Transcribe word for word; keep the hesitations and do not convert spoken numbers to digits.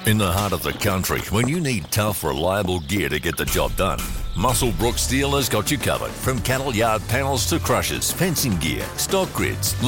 In the heart of the country, when you need tough, reliable gear to get the job done, Musselbrook Steel has got you covered. From cattle yard panels to crushers, fencing gear, stock grids,